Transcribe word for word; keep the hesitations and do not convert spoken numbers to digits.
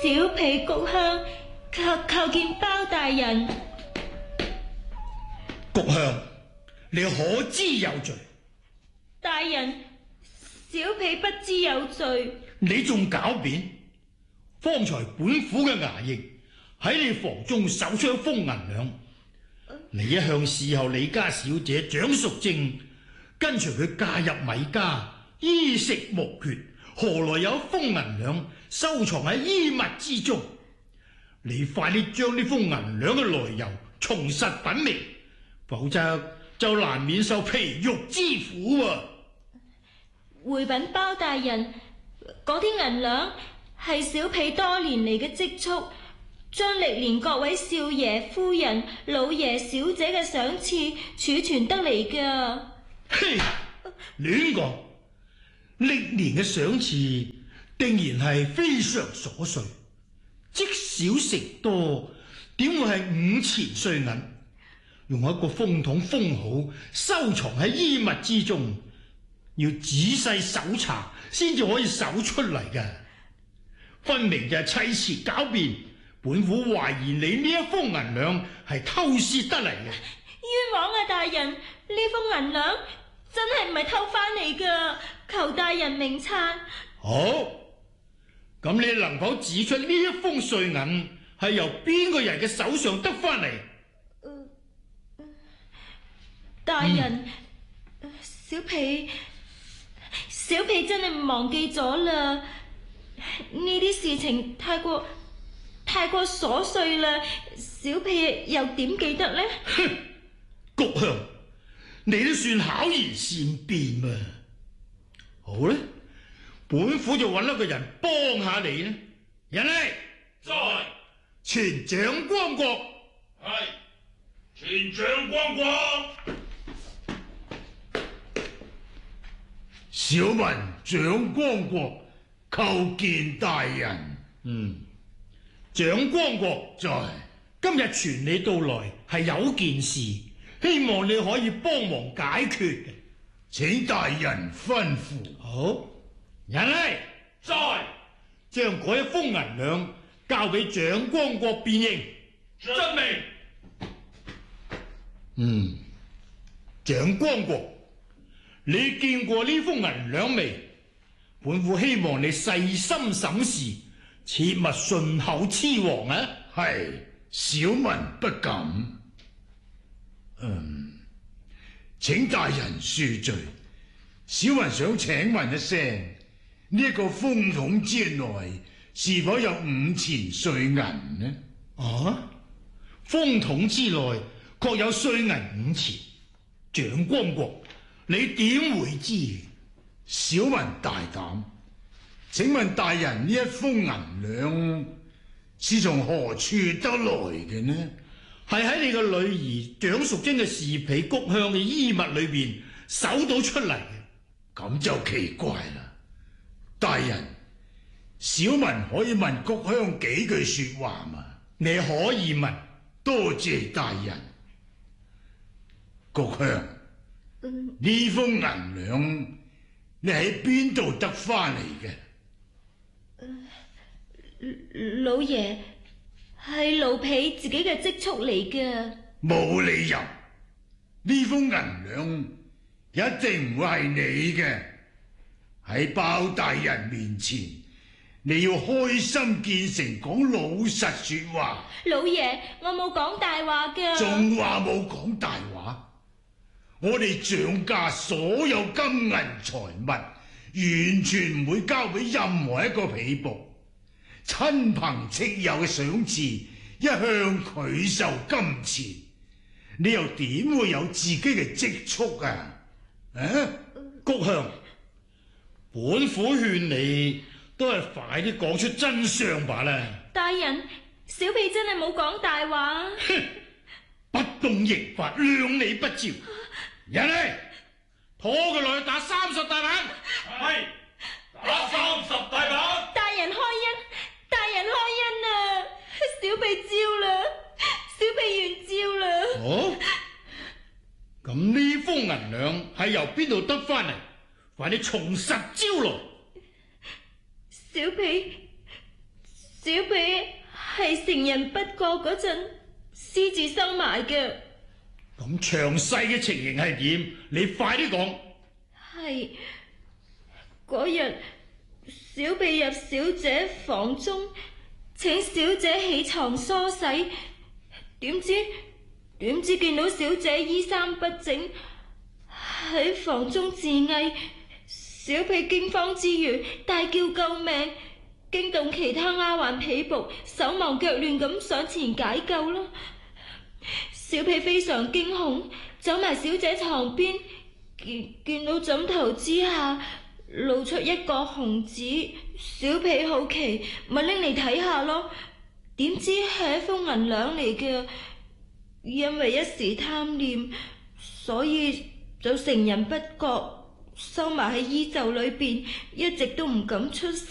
小婢菊香叩叩見包大人。 菊香，你可知有罪？ 大人，小婢不知有罪。 你仲狡辯？方才本府嘅衙役喺你房中搜出一封銀兩，你一向侍候李家小姐蔣淑貞，跟隨佢嫁入米家，衣食無缺，何來有一封銀兩收藏喺衣物之中？你快啲將呢封銀兩嘅來由從實稟明，否則就難免受皮肉之苦喎。 回稟包大人，嗰啲銀兩係小婢多年嚟嘅積蓄，將歷年各位少爺、夫人、老爺、小姐嘅賞賜儲存得嚟㗎。 嘿，亂講！歷年嘅賞賜定然係非常瑣碎，積少成多，點會係五錢碎銀？用一個封筒封好，收藏喺衣物之中，要仔細搜查先至可以搜出嚟嘅。分明就係砌詞狡辯，本府懷疑你呢一封銀兩係偷竊得嚟嘅。 冤枉啊，大人！呢封銀兩真係唔係偷翻嚟噶，求大人明察。 好，咁你能否指出呢一封碎銀係由邊個人嘅手上得翻嚟？ 呃呃、大人，嗯、小婢小婢真係忘記咗啦，呢啲事情太過太過瑣碎啦，小婢又點記得呢？ 哼，菊香，你都算巧言善辯嘛。好咧，本府就揾一個人幫下你啦。人嚟， 在。 傳蔣光國。 係。傳蔣光國。 小民蔣光國叩見大人。 嗯，蔣光國在。今日傳你到來係有件事，希望你可以幫忙解決嘅。 請大人吩咐。 好，人嚟， 在。 將嗰一封銀兩交俾蔣光國辨認。 遵命。 嗯，蔣光國，你見過呢封銀兩未？本府希望你細心審視，切勿順口雌黃啊！ 係，小民不敢。嗯，請大人恕罪。小民想請問一聲，呢、這個封筒之內是否有五錢碎銀呢？ 啊，封筒之內確有碎銀五錢。蔣光國，你點會知？ 小民大膽，請問大人呢一封銀兩是從何處得來嘅呢？ 係喺你個女兒蔣淑貞嘅侍婢菊香嘅衣物裏邊搜到出嚟嘅。 咁就奇怪啦，大人，小民可以問菊香幾句說話嘛？ 你可以問。 多謝大人。菊香， 嗯， 呢封銀兩你喺邊度得翻嚟嘅？ 老爺，係奴婢自己嘅積蓄嚟嘅。 冇理由，呢封銀兩一定唔會係你嘅。喺包大人面前，你要開心見誠，講老實說話。 老爺，我冇講大話㗎。 仲話冇講大話？我哋蔣家所有金銀財物，完全唔會交俾任何一個婢僕。親朋戚友嘅賞賜，一向拒受金錢，你又點會有自己嘅積蓄啊？啊， 菊香，本府勸你都係快啲講出真相吧啦。 大人，小婢真係冇講大話。 哼，不動刑法，量你不照。人嚟，拖佢落去打三十大板。 係，打三十大板。 大人開恩，大人開恩啊！小婢招啦，小婢願招啦。 好，咁呢封銀兩係由邊度得翻嚟？快啲從實招來。 小婢， 小婢係成人不覺嗰陣私自收埋嘅。 咁詳細嘅情形係點？你快啲講。 係嗰日，小婢入小姐房中，請小姐起床梳洗，點知點知見到小姐衣衫不整，喺房中自縊。小婢驚慌之餘大叫救命，驚動其他丫鬟婢僕，手忙腳亂咁上前解救啦。小婢非常驚恐，走埋小姐床邊，見見到枕頭之下露出一個紅紙，小婢好奇，咪拎嚟睇下咯。點知係一封銀兩嚟嘅，因為一時貪念，所以就成人不覺收埋喺衣袖裏邊，一直都唔敢出聲。